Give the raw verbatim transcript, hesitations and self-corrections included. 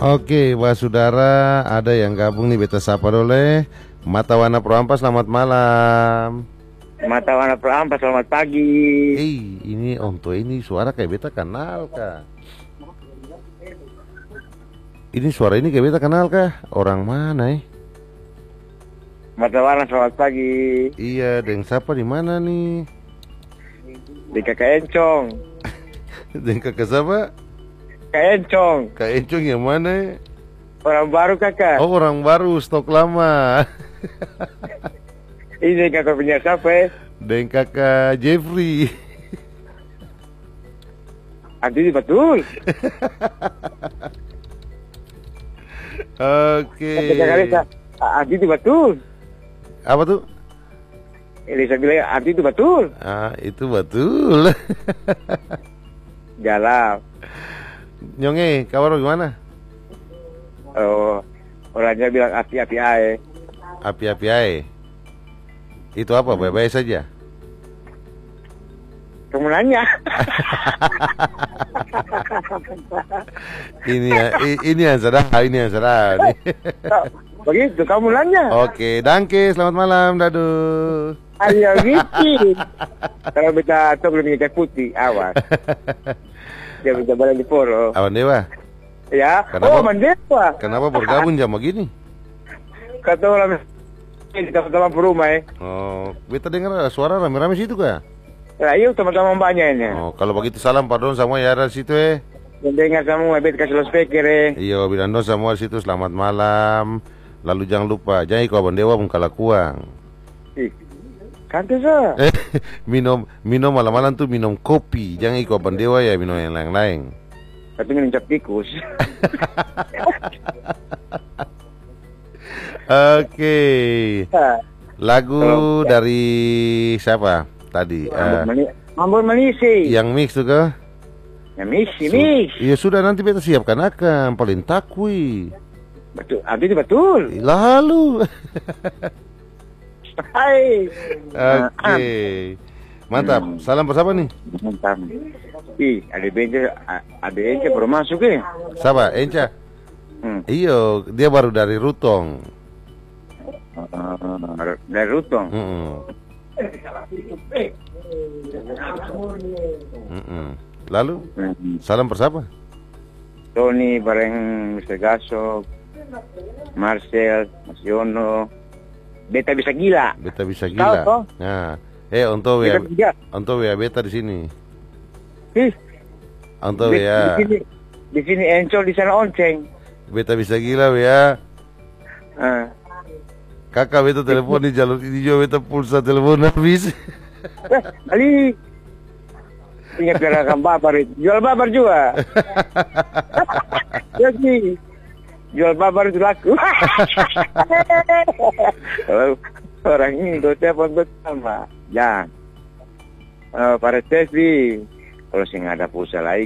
Oke, wah saudara, ada yang gabung nih, beta sapa dole. Mata Warna Pro-Ampas, selamat malam. Mata Warna Pro-Ampas, selamat pagi. Eh, ini Om Tua, ini suara kayak beta kenal kah? Ini suara ini kayak beta kenal kah? Orang mana eh? Mata Warna, selamat pagi. Iya, deng siapa di mana nih? Di Kakak Encong. Deng kakak siapa? Kak Encong. Kak Encong yang mana? Orang baru kakak. Oh, orang baru, stok lama. Ini kakak punya siapa ya? Deng kakak Jeffrey. Arti betul. Oke. Kakak Lisa, arti itu betul. Apa tuh? Elisa bilang arti itu betul. Ah, itu betul. Jalan. Nyonge, kabar gimana? Oh, orangnya bilang api-api ae. Api-api ae. Itu apa? Baik-baik saja. Kamu nanya. Ini ya, i- ini yang sedang, ini yang sedang. Begitu kamu nanya. Oke, danke, selamat malam, dadu. Ayo gitu. Kalau kita tuh belum minyak putih, awas. Dia bisa balik di poro. Awan Dewa, Ya. Kenapa? Oh, Mandewa. kenapa bergabung jam begini? Kata orang di teman-teman rumah ya. Oh, beta dengar ada suara rame-rame situ kah? Nah, yuk teman-teman banyak ini. Oh, kalau begitu salam pardon semua ya ada situ eh. Yang dengar semua, bet kasih lo speaker ya. Iya, bilang semua situ selamat malam. Lalu jangan lupa, jangan ikut Awan Dewa mengkala kuang. Ih, kan tuh so. Eh, minum minum malam-malam tuh minum kopi, jangan ikut Awan Dewa ya, minum yang lain-lain. Tapi minum cap tikus. Oke. Lagu Kalau- dari siapa tadi? Eh, Mambur Malisi. yang mix tuh kah? Ya misi, Su- misi. Iya sudah, nanti beta siapkan akan paling takwi. Betul, arti itu betul. Lalu. Hai. Oke. Mantap. Salam bersama nih. Mantap. Ih, ada benci, ada benci baru masuk ya. Siapa? Enca. Hmm. Iyo, dia baru dari Rutong. Uh, dari Rutong. Mm-mm. Mm-mm. Lalu Hmm. salam bersama. Tony bareng mister Gasok, Marcel, Mas Yono. Beta bisa gila. Beta bisa Tahu gila. toh? Nah, eh untuk Beta ya, bisa. untuk ya beta di sini. Ih, Untuk di, ya, di sini, di sini encol, di sana onceng. beta bisa gila ya. Uh, Kakak beta telepon di jalur ini juga beta pulsa telepon habis. eh, Ali, ingat gerakan babar itu. Jual babar juga. Ya sih, jual babar itu laku. Kalau orang ini tuh telepon bersama, jangan. Uh, para Tesli, kalau sih nggak ada pulsa lagi.